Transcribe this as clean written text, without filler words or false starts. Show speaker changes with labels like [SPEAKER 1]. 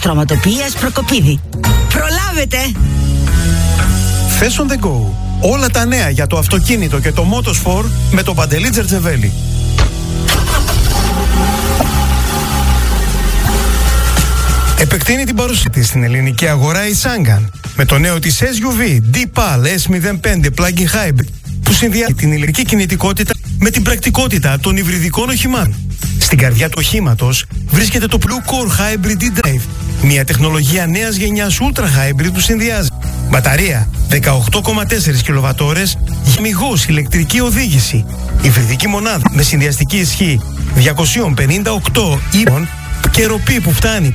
[SPEAKER 1] Χρωματοποιίας Προκοπίδη. Προλάβετε!
[SPEAKER 2] Fashion The Go. Όλα τα νέα για το αυτοκίνητο και το Motorsport με τον Παντελή Τζερτζεβέλη. Επεκτείνει την παρουσία της στην ελληνική αγορά η Σάγκαν με το νέο της SUV D-PAL S05 Plug-in Hybrid που συνδυάζει την ηλεκτρική κινητικότητα με την πρακτικότητα των υβριδικών οχημάτων. Στην καρδιά του οχήματος βρίσκεται το Blue Core Hybrid E-Drive, μια τεχνολογία νέας γενιάς Ultra Hybrid που συνδυάζει μπαταρία 18,4 κιλοβατόρες για μηγός ηλεκτρική οδήγηση, υβριδική μονάδα με συνδυαστική ισχύ 258 ύπων και ροπή που φτάνει